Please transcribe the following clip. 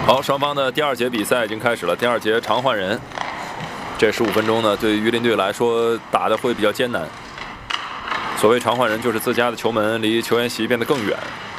好，双方的第2节比赛已经开始了。第2节常换人，这15分钟呢，对于榆林队来说打的会比较艰难。所谓常换人，就是自家的球门离球员席变得更远。